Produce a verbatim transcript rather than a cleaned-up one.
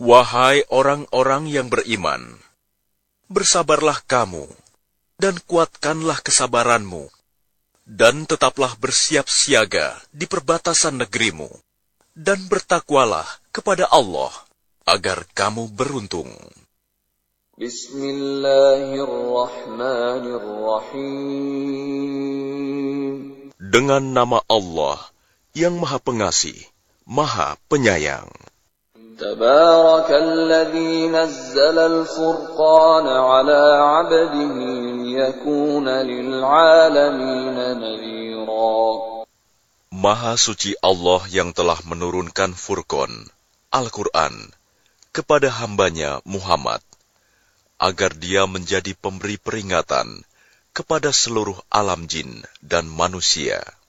Wahai orang-orang yang beriman, bersabarlah kamu, dan kuatkanlah kesabaranmu, dan tetaplah bersiap siaga di perbatasan negerimu, dan bertakwalah kepada Allah, agar kamu beruntung. Bismillahirrahmanirrahim. Dengan nama Allah yang Maha Pengasih, Maha Penyayang. Tabarakalladzi nazzala al-furqana 'ala 'abdihi liyakuna lil'alamina nadhira. Maha suci Allah yang telah menurunkan Furqan, Al-Quran, kepada hambanya Muhammad, agar dia menjadi pemberi peringatan kepada seluruh alam jin dan manusia.